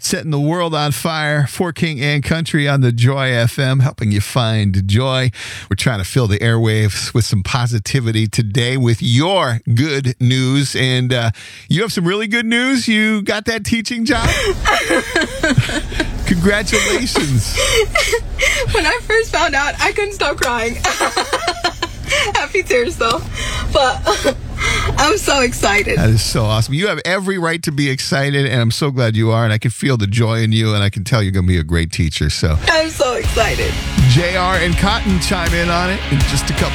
setting the world on fire for King and Country on the Joy FM, helping you find joy. We're trying to fill the airwaves with some positivity today with your good news. And you have some really good news. You got that teaching job? Congratulations. When I first found out, I couldn't stop crying. Happy tears, though. But I'm so excited. That is so awesome. You have every right to be excited, and I'm so glad you are. And I can feel the joy in you, and I can tell you're going to be a great teacher. So I'm so excited. JR and Cotton chime in on it in just a couple